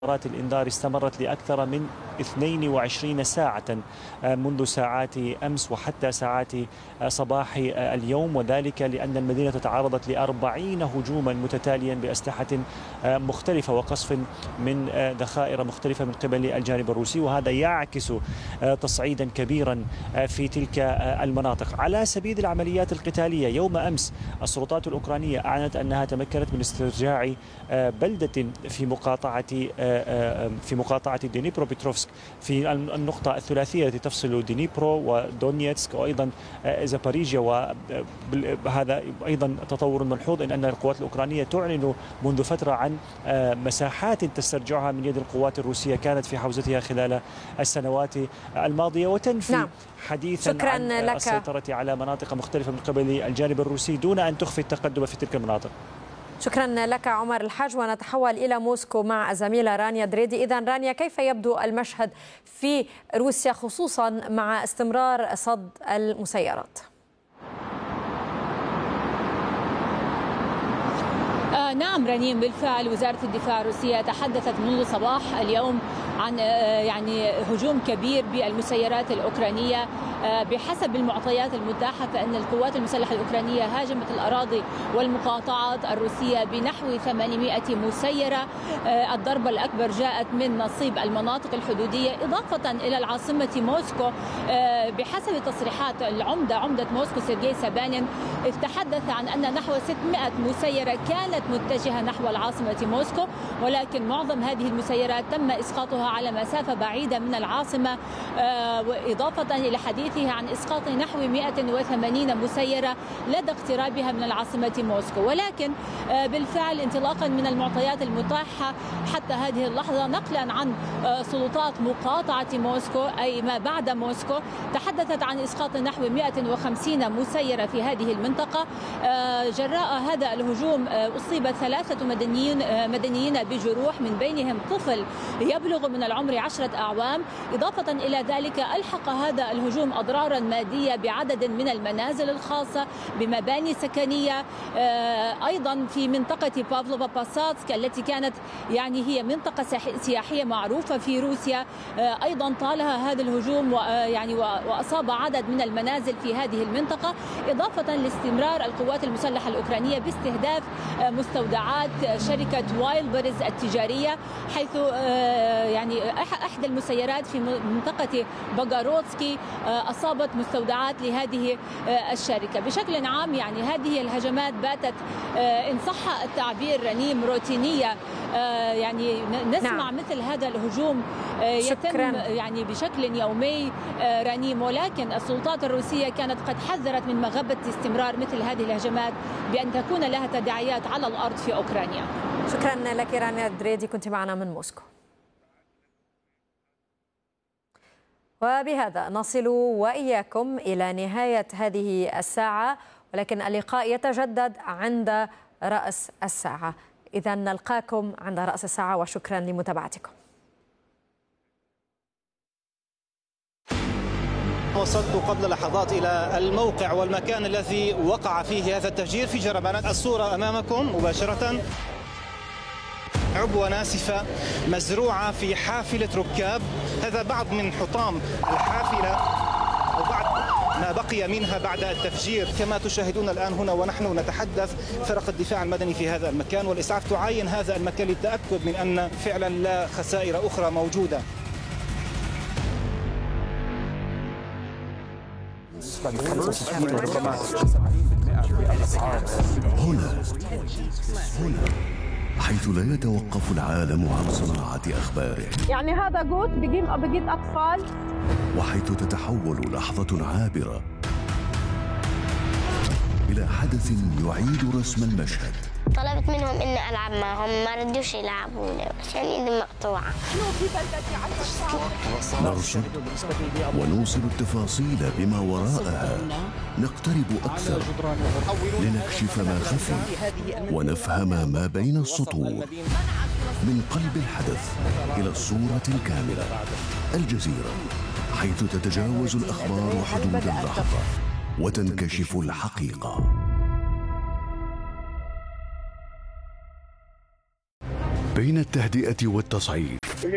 الإنذار استمرت لأكثر من 22 ساعة منذ ساعات أمس وحتى ساعات صباح اليوم، وذلك لأن المدينة تعرضت ل40 هجوما متتاليا بأسلحة مختلفة وقصف من ذخائر مختلفة من قبل الجانب الروسي، وهذا يعكس تصعيدا كبيرا في تلك المناطق. على سبيل العمليات القتالية، يوم أمس السلطات الأوكرانية أعلنت أنها تمكنت من استرجاع بلدة في مقاطعة دينيبروبيتروفسك في النقطة الثلاثية التي تفصل دينيبرو ودونيتسك وأيضا زاباريجيا، وهذا أيضا تطور ملحوظ إن القوات الأوكرانية تعلن منذ فترة عن مساحات تسترجعها من يد القوات الروسية كانت في حوزتها خلال السنوات الماضية، وتنفي حديثا عن السيطرة على مناطق مختلفة من قبل الجانب الروسي دون أن تخفي التقدم في تلك المناطق. شكرا لك عمر الحاج، ونتحول إلى موسكو مع الزميلة رانيا دريدي. إذن رانيا، كيف يبدو المشهد في روسيا خصوصا مع استمرار صد المسيرات؟ نعم رنيم، بالفعل وزارة الدفاع الروسية تحدثت منذ صباح اليوم عن هجوم كبير بالمسيرات الأوكرانية. بحسب المعطيات المتاحة فإن القوات المسلحة الأوكرانية هاجمت الأراضي والمقاطعات الروسية بنحو 800 مسيرة. الضربة الأكبر جاءت من نصيب المناطق الحدودية إضافة إلى العاصمة موسكو. بحسب تصريحات عمدة موسكو سيرجي سابانين، تحدث عن أن نحو 600 مسيرة كانت متجهة نحو العاصمة موسكو، ولكن معظم هذه المسيرات تم إسقاطها على مسافة بعيدة من العاصمة، إضافة إلى حديثه عن إسقاط نحو 180 مسيرة لدى اقترابها من العاصمة موسكو. ولكن بالفعل انطلاقا من المعطيات المتاحة حتى هذه اللحظة، نقلا عن سلطات مقاطعة موسكو أي ما بعد موسكو، تحدثت عن إسقاط نحو 150 مسيرة في هذه المنطقة. جراء هذا الهجوم أصيب 3 مدنيين بجروح، من بينهم طفل يبلغ من العمر 10 أعوام. إضافة إلى ذلك ألحق هذا الهجوم أضرارا مادية بعدد من المنازل الخاصة بمباني سكنية، أيضا في منطقة بافلوفا باساتسك التي كانت هي منطقة سياحية معروفة في روسيا. أيضا طالها هذا الهجوم وأصاب عدد من المنازل في هذه المنطقة، إضافة لاستمرار القوات المسلحة الأوكرانية باستهداف مستودعات شركة وايلبرز التجارية، حيث أحد المسيرات في منطقة باغاروتسكي أصابت مستودعات لهذه الشركة. بشكل عام هذه الهجمات باتت إن صح التعبير رنيم روتينية. نسمع مثل هذا الهجوم يتم بشكل يومي رنيم، ولكن السلطات الروسية كانت قد حذرت من مغبة استمرار مثل هذه الهجمات بأن تكون لها تداعيات على الأرض في أوكرانيا. شكرا لك رانيا دريدي، كنت معنا من موسكو. وبهذا نصل وإياكم إلى نهاية هذه الساعة، ولكن اللقاء يتجدد عند رأس الساعة. إذا نلقاكم عند رأس الساعة، وشكرا لمتابعتكم. وصلت قبل لحظات إلى الموقع والمكان الذي وقع فيه هذا التفجير في جربانات. الصورة أمامكم مباشرة، عبوة ناسفة مزروعة في حافلة ركاب. هذا بعض من حطام الحافلة أو بعض ما بقي منها بعد التفجير. كما تشاهدون الآن هنا ونحن نتحدث، فرق الدفاع المدني في هذا المكان والإسعاف تعاين هذا المكان للتأكد من أن فعلا لا خسائر أخرى موجودة. هنا حيث لا يتوقف العالم عن صناعة أخباره، هذا جوت بجيب أطفال، وحيث تتحول لحظة عابرة إلى حدث يعيد رسم المشهد. طلبت منهم إني ألعب معهم، ما ردوش يلعبوني عشان إيدي مقطوعة. نرصد ونوصل التفاصيل بما وراءها، نقترب أكثر لنكشف ما خفي ونفهم ما بين السطور. من قلب الحدث إلى الصورة الكاملة، الجزيرة، حيث تتجاوز الأخبار حدود اللحظة وتنكشف الحقيقة. بين التهدئة والتصعيد.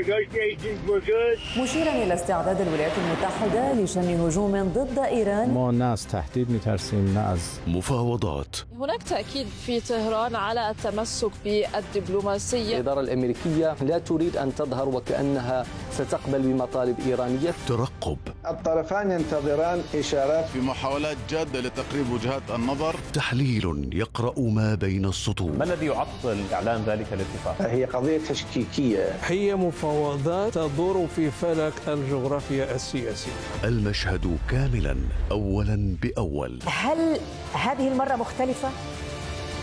مشيرا إلى استعداد الولايات المتحدة لشن هجوم ضد إيران. ما الناس تهديد مترسم الناس. مفاوضات. هناك تأكيد في طهران على التمسك بالدبلوماسية. الإدارة الأمريكية لا تريد أن تظهر وكأنها ستقبل بمطالب إيرانية. ترقب. الطرفان ينتظران إشارات في محاولات جادة لتقريب وجهات النظر. تحليل يقرأ ما بين السطور. ما الذي يعطل إعلان ذلك الاتفاق؟ هي قضية تشكيكية. هي مفاوضات تدور في فلك الجغرافيا السياسية. المشهد كاملا أولا بأول. هل هذه المرة مختلفة؟